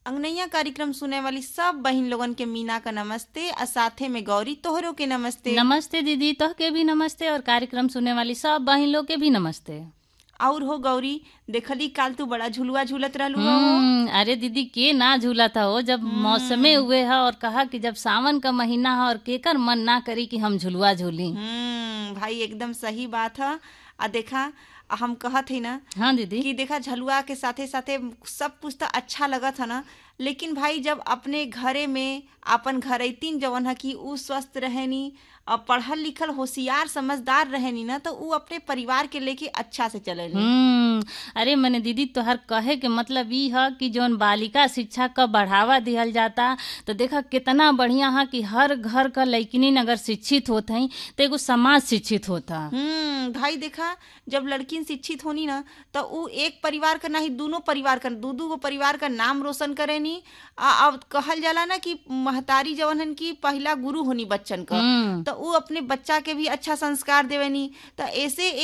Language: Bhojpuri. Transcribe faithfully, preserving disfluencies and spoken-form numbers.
अंगनैया कार्यक्रम सुने वाली सब बहिन लोगन के मीना का नमस्ते और साथे में गौरी तोहरों के नमस्ते। नमस्ते दीदी, तोहके भी नमस्ते और कार्यक्रम सुनने वाली सब बहन लोग के भी नमस्ते। और हो गौरी, देखली काल तू बड़ा झुलुआ झूलत रहलू हो। हम्म अरे दीदी, के ना झूला था हो जब मौसमे हुए है और कहा कि जब सावन का महीना है और केकर मन ना करी कि हम झुलुआ झूली। हम्म भाई एकदम सही बात है। आ देखा हम कहत है ना हाँ दीदी, कि देखा झलुआ के साथे साथे सब कुछ तो अच्छा लगत है ना, लेकिन भाई जब अपने घरे में अपन घरैतीन जवन है कि ऊ स्वस्थ रहेनी और पढ़ल लिखल होशियार समझदार रहेनी ना, तो ऊ अपने परिवार के लेके अच्छा से चलेनी। हम्म अरे मैंने दीदी तोहर कहे के मतलब ई है कि जौन बालिका शिक्षा का बढ़ावा दिहल जाता, तो देखा कितना बढ़िया है कि हर घर का लड़किन अगर शिक्षित होत हई तो एगो समाज शिक्षित होता। हम्म भाई देखा जब लड़किन शिक्षित होनी ना, तो ऊ एक परिवार का नहीं दोनों परिवार का दू दू गो परिवार का नाम रोशन करेनी। आ अब कहल जाला ना कि महतारी जवन हन की पहला गुरु होनी बच्चन का, हम्म तो ऊ अपने बच्चा के भी अच्छा संस्कार देवेनी। तो ऐसे